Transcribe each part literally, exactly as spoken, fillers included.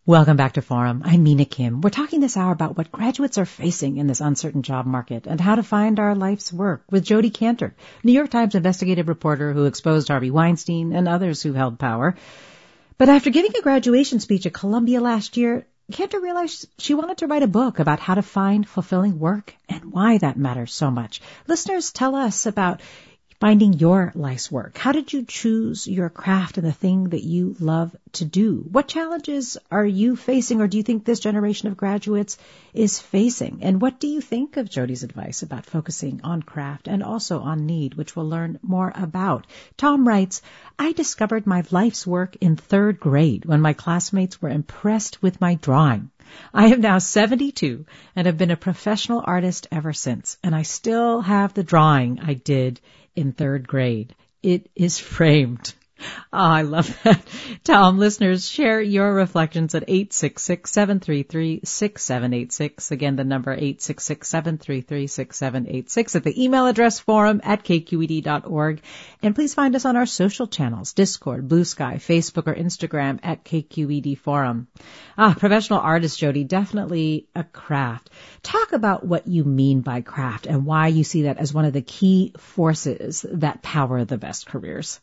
Welcome back to Forum. I'm Mina Kim. We're talking this hour about what graduates are facing in this uncertain job market and how to find our life's work with Jodi Kantor, New York Times investigative reporter who exposed Harvey Weinstein and others who held power. But after giving a graduation speech at Columbia last year, Kantor realized she wanted to write a book about how to find fulfilling work and why that matters so much. Listeners, tell us about finding your life's work. How did you choose your craft and the thing that you love to do? What challenges are you facing, or do you think this generation of graduates is facing? And what do you think of Jodi's advice about focusing on craft and also on need, which we'll learn more about? Tom writes, I discovered my life's work in third grade when my classmates were impressed with my drawing. I am now seventy-two and have been a professional artist ever since, and I still have the drawing I did in third grade. It is framed. Oh, I love that. Tom, listeners, share your reflections at eight six six, seven three three, six seven eight six. Again, the number eight six six, seven three three, six seven eight six. At the email address forum at k q e d dot org. And please find us on our social channels, Discord, Blue Sky, Facebook, or Instagram at K Q E D Forum. Ah, professional artist, Jodi, definitely a craft. Talk about what you mean by craft and why you see that as one of the key forces that power the best careers.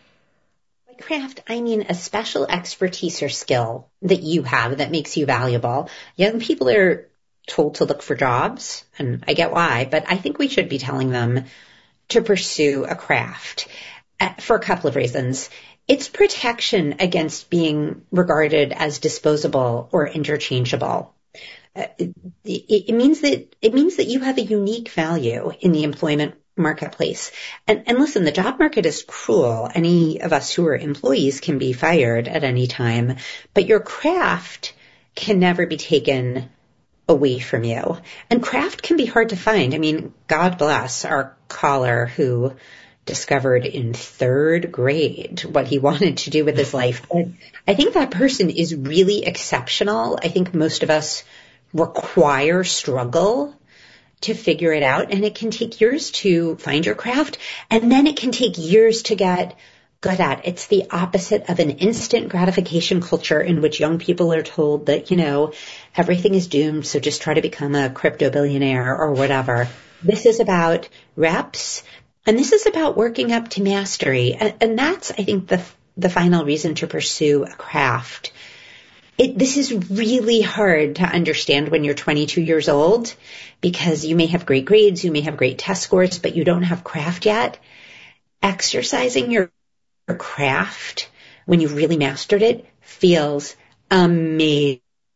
By craft, I mean a special expertise or skill that you have that makes you valuable. Young people are told to look for jobs, and I get why, but I think we should be telling them to pursue a craft for a couple of reasons. It's protection against being regarded as disposable or interchangeable. Uh, it, it means that it means that you have a unique value in the employment marketplace. And, and listen, the job market is cruel. Any of us who are employees can be fired at any time, but your craft can never be taken away from you. And craft can be hard to find. I mean, God bless our caller who discovered in third grade what he wanted to do with his life. But I think that person is really exceptional. I think most of us require struggle to figure it out, and it can take years to find your craft, and then it can take years to get good at. It's the opposite of an instant gratification culture in which young people are told that, you know, everything is doomed, so just try to become a crypto billionaire or whatever. This is about reps, and this is about working up to mastery, and, and that's, I think, the the final reason to pursue a craft. It, this is really hard to understand when you're twenty-two years old because you may have great grades, you may have great test scores, but you don't have craft yet. Exercising your, your craft when you've really mastered it feels amazing.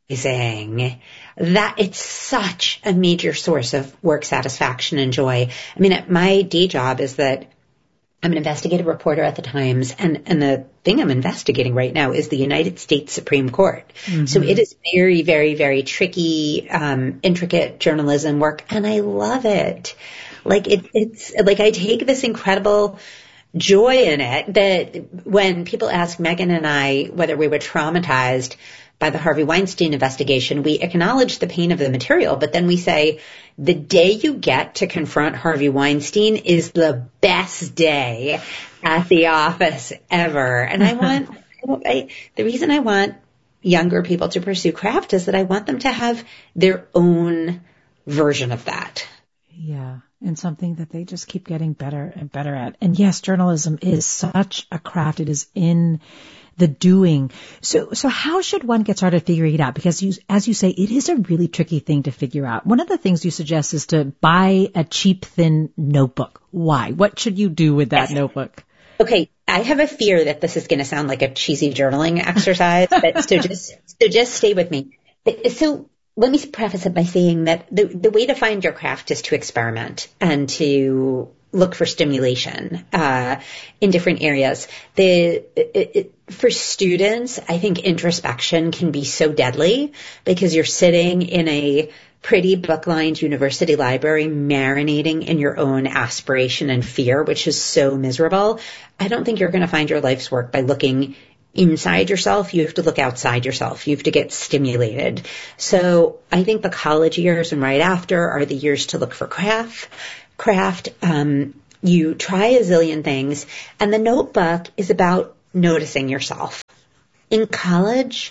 That it's such a major source of work satisfaction and joy. I mean, my day job is that I'm an investigative reporter at the Times, and, and the thing I'm investigating right now is the United States Supreme Court. Mm-hmm. So it is very, very, very tricky, um, intricate journalism work, and I love it. Like it, it's like I take this incredible joy in it that when people ask Megan and I whether we were traumatized by the Harvey Weinstein investigation, we acknowledge the pain of the material, but then we say, the day you get to confront Harvey Weinstein is the best day at the office ever. And I want, I, the reason I want younger people to pursue craft is that I want them to have their own version of that. Yeah. And something that they just keep getting better and better at. And yes, journalism is such a craft. It is in the doing. So, so how should one get started figuring it out? Because you, as you say, it is a really tricky thing to figure out. One of the things you suggest is to buy a cheap, thin notebook. Why? What should you do with that yes. notebook? Okay. I have a fear that this is going to sound like a cheesy journaling exercise, but so just, so just stay with me. So let me preface it by saying that the, the way to find your craft is to experiment and to look for stimulation uh, in different areas. The it, it, for students, I think introspection can be so deadly because you're sitting in a pretty book-lined university library marinating in your own aspiration and fear, which is so miserable. I don't think you're going to find your life's work by looking inside yourself. You have to look outside yourself. You have to get stimulated. So I think the college years and right after are the years to look for craft. Craft, um, you try a zillion things, and the notebook is about noticing yourself. In college,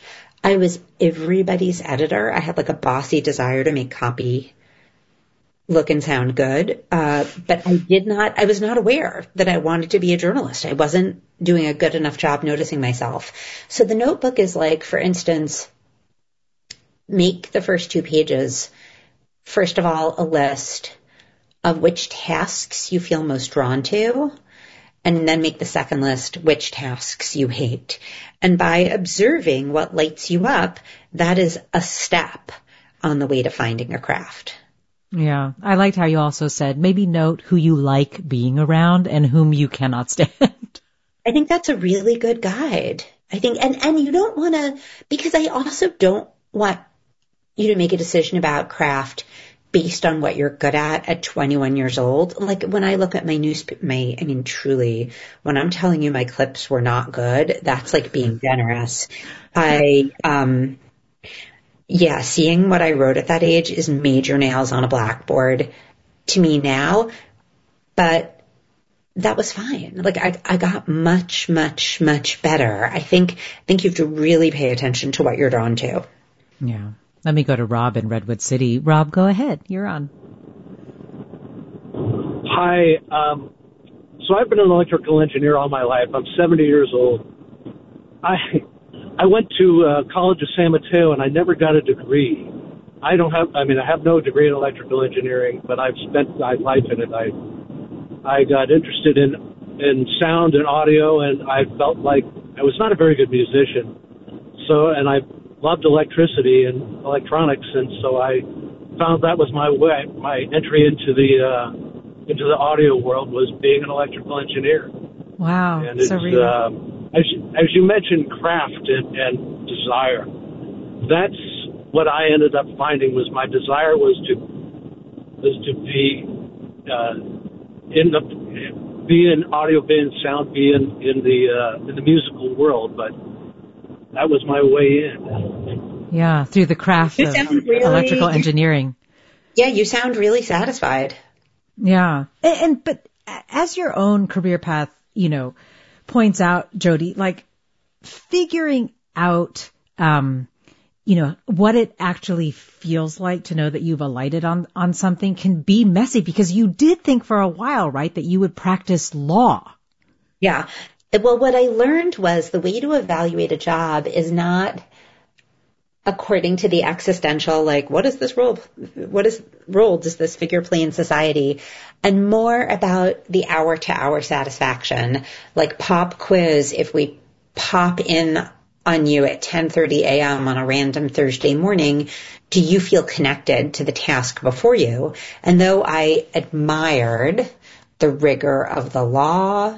I was everybody's editor. I had like a bossy desire to make copy look and sound good. Uh, but I did not, I was not aware that I wanted to be a journalist. I wasn't doing a good enough job noticing myself. So the notebook is like, for instance, make the first two pages, first of all, a list of which tasks you feel most drawn to, and then make the second list, which tasks you hate. And by observing what lights you up, that is a step on the way to finding a craft. Yeah. I liked how you also said maybe note who you like being around and whom you cannot stand. I think that's a really good guide. I think, and, and you don't want to, because I also don't want you to make a decision about craft based on what you're good at at twenty-one years old. Like when I look at my news, my, I mean, truly, when I'm telling you my clips were not good, that's like being generous. I, um, yeah, seeing what I wrote at that age is major nails on a blackboard to me now, but that was fine. Like I, I got much, much, much better. I think, I think you have to really pay attention to what you're drawn to. Yeah. Let me go to Rob in Redwood City. Rob, go ahead. You're on. Hi. Um, so I've been an electrical engineer all my life. I'm seventy years old. I I went to uh, College of San Mateo, and I never got a degree. I don't have, I mean, I have no degree in electrical engineering, but I've spent my life in it. I I got interested in, in sound and audio, and I felt like I was not a very good musician. So, and I loved electricity and electronics, and so I found that was my way, my entry into the uh, into the audio world was being an electrical engineer. Wow, and it's, so really. Um, as you, as you mentioned, craft and, and desire. That's what I ended up finding was my desire was to was to be uh, in the be in audio, be in sound, be in in the uh, in the musical world, but that was my way in. Yeah, through the craft You of sound really- electrical engineering. Yeah, you sound really satisfied. Yeah. And, and but as your own career path, you know, points out, Jody, like figuring out, um, you know, what it actually feels like to know that you've alighted on, on something can be messy because you did think for a while, right, that you would practice law. Yeah. Well, what I learned was the way to evaluate a job is not according to the existential, like, what is this role, what is role does this figure play in society? And more about the hour to hour satisfaction, like pop quiz. If we pop in on you at ten thirty a.m. on a random Thursday morning, do you feel connected to the task before you? And though I admired the rigor of the law,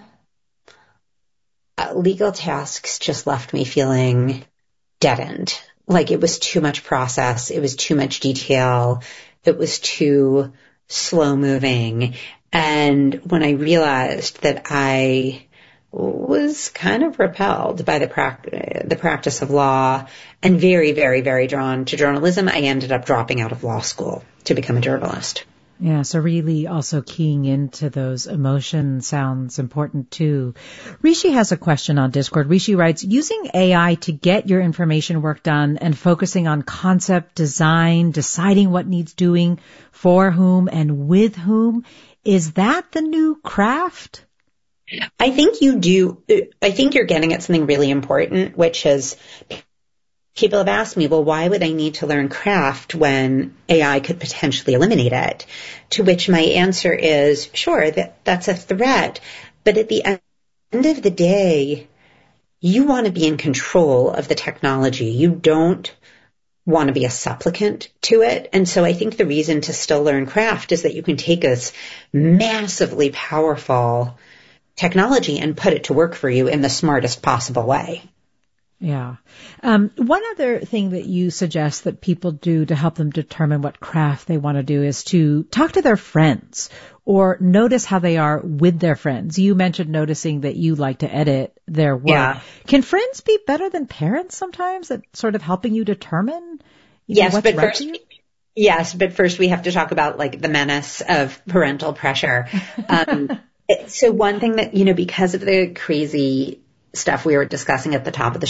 Uh, legal tasks just left me feeling deadened. Like it was too much process. It was too much detail. It was too slow moving. And when I realized that I was kind of repelled by the, pra- the practice of law and very, very, very drawn to journalism, I ended up dropping out of law school to become a journalist. Yeah, so really also keying into those emotions sounds important too. Rishi has a question on Discord. Rishi writes, using A I to get your information work done and focusing on concept design, deciding what needs doing, for whom and with whom, is that the new craft? I think you do. I think you're getting at something really important, which is people have asked me, well, why would I need to learn craft when A I could potentially eliminate it? To which my answer is, sure, that, that's a threat. But at the end of the day, you want to be in control of the technology. You don't want to be a supplicant to it. And so I think the reason to still learn craft is that you can take this massively powerful technology and put it to work for you in the smartest possible way. Yeah. Um, one other thing that you suggest that people do to help them determine what craft they want to do is to talk to their friends or notice how they are with their friends. You mentioned noticing that you like to edit their work. Yeah. Can friends be better than parents sometimes at sort of helping you determine you know, yes, what's but right first, for you? Yes, but first we have to talk about like the menace of parental pressure. Um, so one thing that, you know, because of the crazy stuff we were discussing at the top of the